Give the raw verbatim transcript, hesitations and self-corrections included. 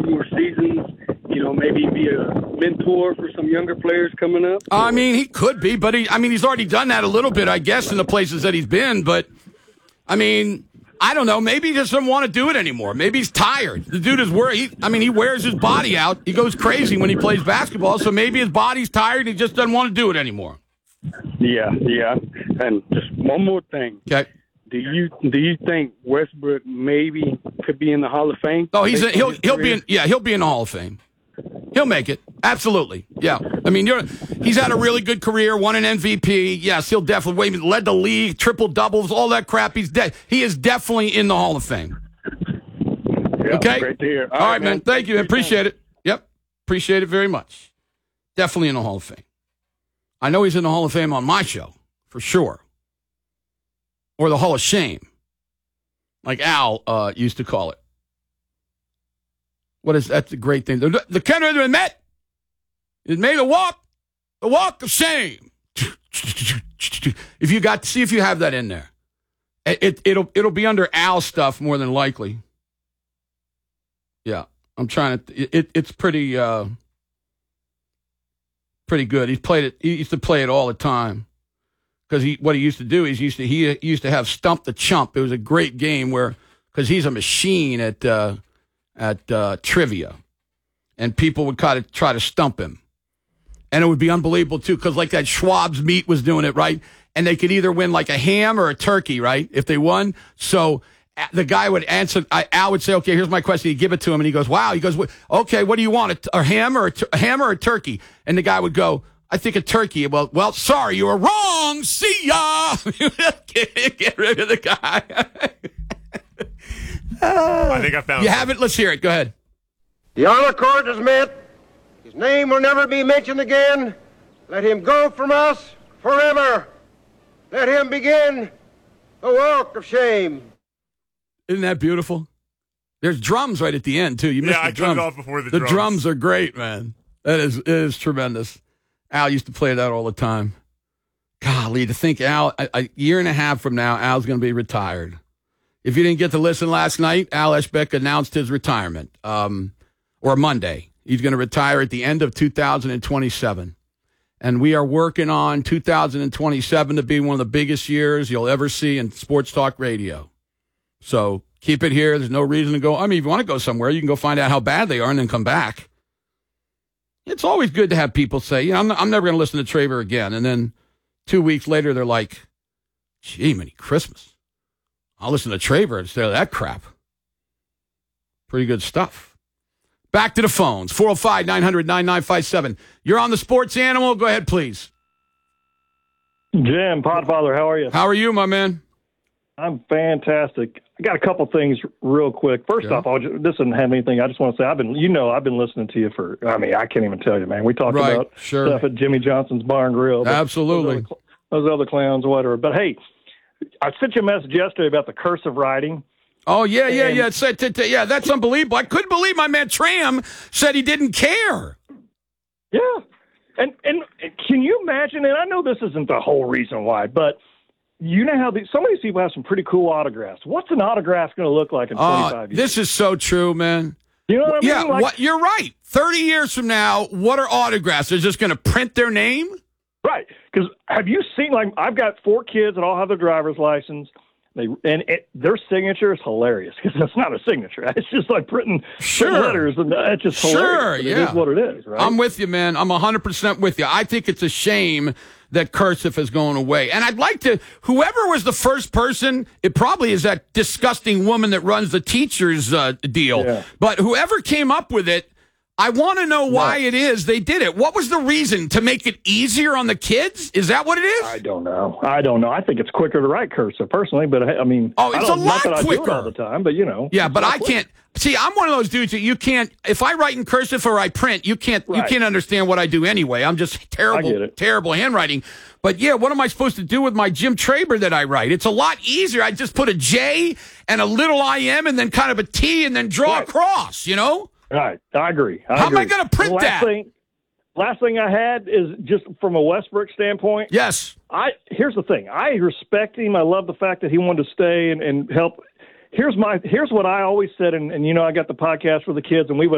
more seasons, you know, maybe be a mentor for some younger players coming up? I mean, he could be, but he, I mean, he's already done that a little bit, I guess, in the places that he's been. But, I mean, I don't know. Maybe he just doesn't want to do it anymore. Maybe he's tired. The dude is worried. I mean, he wears his body out. He goes crazy when he plays basketball. So maybe his body's tired and he just doesn't want to do it anymore. Yeah, yeah. And just one more thing. Okay. Do you do you think Westbrook maybe could be in the Hall of Fame? Oh, he's a, he'll he'll be in, yeah he'll be in the Hall of Fame. He'll make it. Absolutely. Yeah. I mean, you're, he's had a really good career, won an M V P. Yes, he'll definitely led the league, triple doubles, all that crap. He's de- he is definitely in the Hall of Fame. Yeah, okay. Great to hear. All, all right, man. man. Thank you. Appreciate it. Yep. Appreciate it very much. Definitely in the Hall of Fame. I know he's in the Hall of Fame on my show for sure. Or the Hall of Shame, like Al uh, used to call it. What is that's a great thing. The, the Kennedy and Met is made a walk, the walk of shame. If you got to see if you have that in there, it, it it'll it'll be under Al stuff more than likely. Yeah, I'm trying to. It, it's pretty uh, pretty good. He's played it. He used to play it all the time. Because he, what he used to do is he used to he used to have Stump the Chump. It was a great game where because he's a machine at uh, at uh, trivia, and people would kind of try to stump him, and it would be unbelievable too. Because like that Schwab's Meat was doing it right, and they could either win like a ham or a turkey, right? If they won, so the guy would answer. I, Al would say, "Okay, here's my question." He'd give it to him, and he goes, "Wow." He goes, "Okay, what do you want? A, a ham or a, a ham or a turkey?" And the guy would go, I think a turkey. Well, well, sorry, you were wrong. See ya. Get rid of the guy. uh, I think I found You it. have it? Let's hear it. Go ahead. The honor court is met. His name will never be mentioned again. Let him go from us forever. Let him begin the walk of shame. Isn't that beautiful? There's drums right at the end, too. You missed yeah, the I drums. cut it off before the, the drums. The drums are great, man. That is, it is tremendous. Al used to play that all the time. Golly, to think Al, a, a year and a half from now, Al's going to be retired. If you didn't get to listen last night, Al Eshbeck announced his retirement, um, or Monday. He's going to retire at the end of two thousand twenty-seven. And we are working on two thousand twenty-seven to be one of the biggest years you'll ever see in sports talk radio. So keep it here. There's no reason to go. I mean, if you want to go somewhere, you can go find out how bad they are and then come back. It's always good to have people say, you know, I'm, not, I'm never going to listen to Traver again. And then two weeks later, they're like, gee, many Christmas. I'll listen to Traver instead of that crap. Pretty good stuff. Back to the phones. four oh five, nine hundred, ninety-nine fifty-seven. You're on the Sports Animal. Go ahead, please. Jim, Podfather, how are you? How are you, my man? I'm fantastic. I got a couple things real quick. First yeah. off, I'll just, this doesn't have anything. I just want to say I've been, you know, I've been listening to you for. I mean, I can't even tell you, man. We talked right. about sure. stuff at Jimmy Johnson's Bar and Grill. Absolutely. Those other, those other clowns, whatever. But hey, I sent you a message yesterday about the cursive writing. Oh yeah, yeah, and, yeah. It's, it, it, yeah, that's unbelievable. I couldn't believe my man Tram said he didn't care. Yeah, and and can you imagine? And I know this isn't the whole reason why, but. You know how these, some of these people have some pretty cool autographs. What's an autograph going to look like in twenty-five uh, years? This is so true, man. You know what I mean? Yeah, like, what, you're right. thirty years from now, what are autographs? They're just going to print their name? Right. Because have you seen, like, I've got four kids that all have their driver's license. They And it, their signature is hilarious because it's not a signature. It's just like printing sure. letters. And it's just sure, hilarious. Yeah. It is what it is, right? I'm with you, man. I'm one hundred percent with you. I think it's a shame that cursive is going away. And I'd like to, whoever was the first person, it probably is that disgusting woman that runs the teachers uh, deal. Yeah. But whoever came up with it, I want to know why right. it is they did it. What was the reason? To make it easier on the kids? Is that what it is? I don't know. I don't know. I think it's quicker to write cursive personally, but I mean, oh, it's I don't, a lot not that quicker I do it all the time, but you know. Yeah, but I can't. See, I'm one of those dudes that you can't. If I write in cursive or I print, you can't. Right. You can't understand what I do anyway. I'm just terrible, terrible handwriting. But yeah, what am I supposed to do with my Jim Traber that I write? It's a lot easier. I just put a J and a little I M and then kind of a T and then draw right. a cross. You know. Right, I agree. I How agree. am I going to print last that? Thing, last thing I had is just from a Westbrook standpoint. Yes. I here's the thing. I respect him. I love the fact that he wanted to stay and, and help. Here's my here's what I always said, and, and you know I got the podcast for the kids, and we would.